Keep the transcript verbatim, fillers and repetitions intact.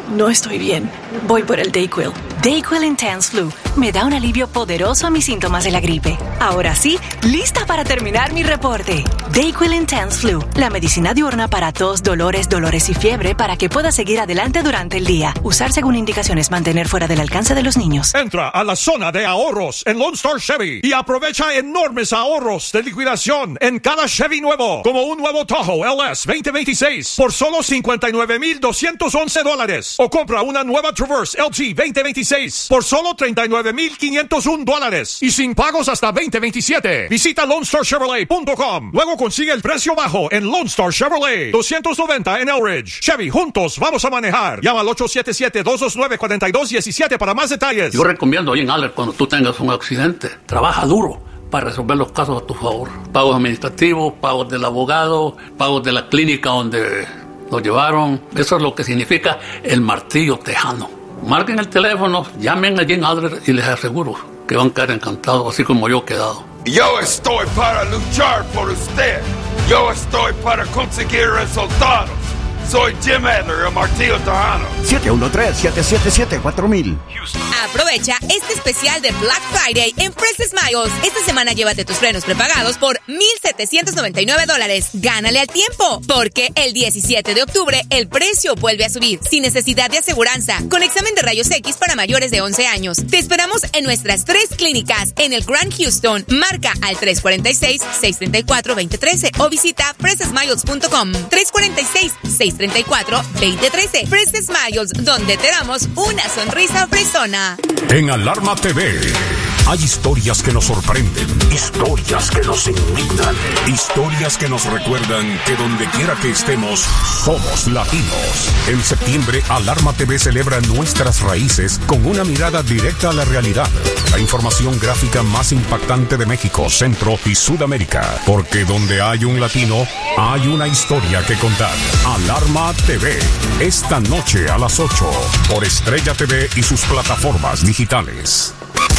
no estoy bien. Voy por el Dayquil. Dayquil Intense Flu me da un alivio poderoso a mis síntomas de la gripe. Ahora sí, lista para terminar mi reporte. Dayquil Intense Flu, la medicina diurna para tos, dolores, dolores y fiebre para que pueda seguir adelante durante el día. Usar según indicaciones, mantener fuera del alcance de los niños. Entra a la zona de ahorros en Lone Star Chevy y aprovecha enormes ahorros de liquidación en cada Chevy nuevo, como un nuevo Tahoe L S veinte veintiséis por solo cincuenta y nueve mil doscientos once dólares. O compra una nueva Traverse L G veinte veintiséis por solo treinta y nueve mil quinientos uno dólares y sin pagos hasta veinte veintisiete. Visita lone star chevrolet punto com. Luego consigue el precio bajo en Lone Star Chevrolet, doscientos noventa en Elridge. Chevy, juntos vamos a manejar. Llama al ocho siete siete, dos dos nueve, cuatro dos uno siete para más detalles. Yo recomiendo ahí en Aller, cuando tú tengas un accidente, trabaja duro para resolver los casos a tu favor. Pagos administrativos, pagos del abogado, pagos de la clínica donde lo llevaron. Eso es lo que significa el martillo tejano. Marquen el teléfono, llamen a Jim Adler y les aseguro que van a quedar encantados, así como yo he quedado. Yo estoy para luchar por usted. Yo estoy para conseguir resultados. Soy Jim Adler, el martillo tejano. siete uno tres, siete siete siete, cuatro mil. Aprovecha este especial de Black Friday en Fresh Smiles. Esta semana llévate tus frenos prepagados por mil setecientos noventa y nueve dólares. Gánale al tiempo, porque el diecisiete de octubre el precio vuelve a subir, sin necesidad de aseguranza, con examen de rayos X para mayores de once años. Te esperamos en nuestras tres clínicas en el Grand Houston. Marca al tres cuatro seis, seis tres cuatro, dos cero uno tres o visita fresh smiles punto com. tres cuatro seis, seis tres cuatro, dos cero uno tres. Fresh Smiles, donde te damos una sonrisa fresona. En Alarma T V hay historias que nos sorprenden, historias que nos indignan, historias que nos recuerdan que donde quiera que estemos, somos latinos. En septiembre, Alarma T V celebra nuestras raíces con una mirada directa a la realidad. La información gráfica más impactante de México, Centro y Sudamérica. Porque donde hay un latino, hay una historia que contar. Alarma T V, esta noche a las ocho, por Estrella T V y sus plataformas digitales.